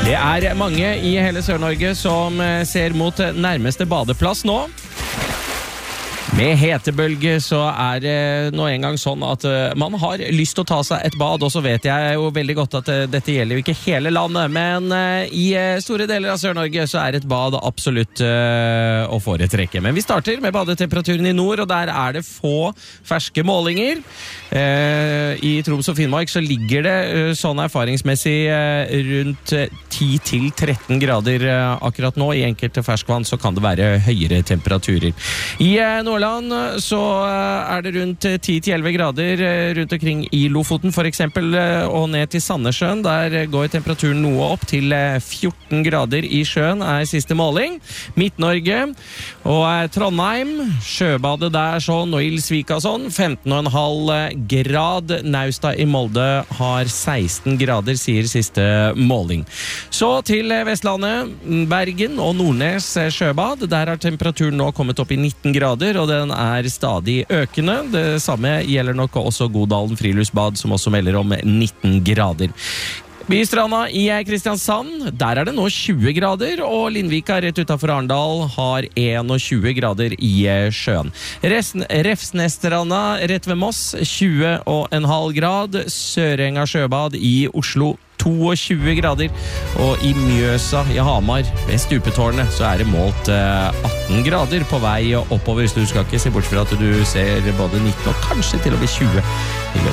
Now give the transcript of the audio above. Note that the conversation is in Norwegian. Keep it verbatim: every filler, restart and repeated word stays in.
Det er mange i hele Sør-Norge som ser mot nærmeste badeplass nå. Med hetebølge så er det nå en gang sånn at man har lyst til å ta seg et bad, og så vet jeg jo veldig godt at dette gjelder jo ikke hele landet, men i store deler av Sør-Norge så er et bad absolutt å foretrekke. Men vi starter med badetemperaturen i nord, og der er det få ferske målinger. I Troms og Finnmark så ligger det sånn erfaringsmessig rundt ti til tretten grader akkurat nå. I enkelte ferskvann så kan det være høyere temperaturer. I Nordland så er det rundt ti til elleve grader rundt omkring i Lofoten for eksempel, og ned til Sandnessjøen. Der går temperaturen noe opp til fjorten grader i sjøen er siste måling. Midt-Norge og Trondheim, sjøbadet der sånn, og Ilsvika sånn, femten komma fem grad. Naustad i Molde har seksten grader, sier siste måling. Så til Vestlandet, Bergen og Nordnes sjøbad. Der har temperaturen nå kommet opp i nitten grader, og den er stadig økende. Det samme gjelder nok også Godalen Friluftsbad, som også melder om nitten grader. Bystranda i Kristiansand, der er det nå tjue grader, og Lindvika rett utenfor Arendal har tjueen grader i sjøen. Refsnestranda rett ved Moss, tjue komma fem grad. Sørenga sjøbad i Oslo, tjueto grader, og i Mjøsa i Hamar ved Stupetårnet så er det målt atten grader på vei oppover, så du skal ikke se bort fra at du ser både nitten og kanskje til og med tjue